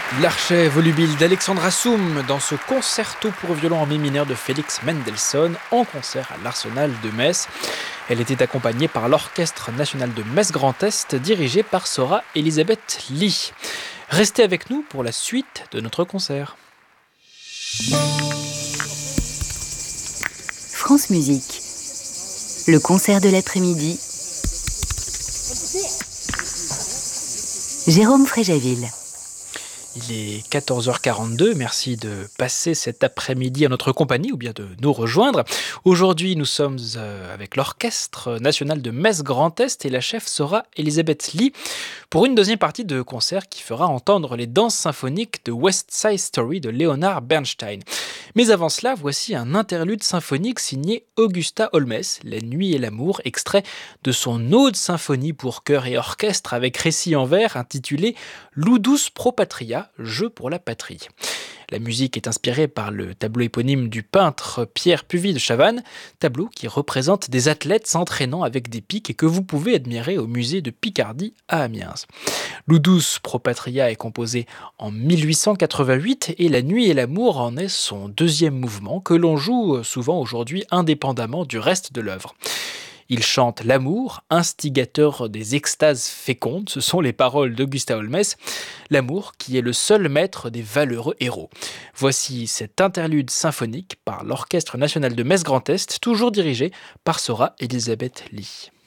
L'archet volubile d'Alexandre Assoum dans ce concerto pour violon en mi mineur de Félix Mendelssohn en concert à l'Arsenal de Metz. Elle était accompagnée par l'Orchestre national de Metz Grand Est dirigé par Sora Elisabeth Lee. Restez avec nous pour la suite de notre concert. France Musique, le concert de l'après-midi. Jérôme Fréjaville. Il est 14h42, merci de passer cet après-midi à notre compagnie ou bien de nous rejoindre. Aujourd'hui, nous sommes avec l'Orchestre national de Metz Grand Est et la chef Sora Elisabeth Lee pour une deuxième partie de concert qui fera entendre les danses symphoniques de West Side Story de Leonard Bernstein. Mais avant cela, voici un interlude symphonique signé Augusta Holmes, La nuit et l'amour, extrait de son ode symphonie pour chœur et orchestre avec récit en vers intitulé Ludus pro patria, jeu pour la patrie. La musique est inspirée par le tableau éponyme du peintre Pierre Puvis de Chavannes, tableau qui représente des athlètes s'entraînant avec des pics et que vous pouvez admirer au musée de Picardie à Amiens. Ludus pro patria est composé en 1888 et La nuit et l'amour en est son deuxième mouvement que l'on joue souvent aujourd'hui indépendamment du reste de l'œuvre. Il chante l'amour, instigateur des extases fécondes, ce sont les paroles d'Augusta Holmes, l'amour qui est le seul maître des valeureux héros. Voici cet interlude symphonique par l'Orchestre national de Metz Grand Est, toujours dirigé par Sora Elisabeth Lee.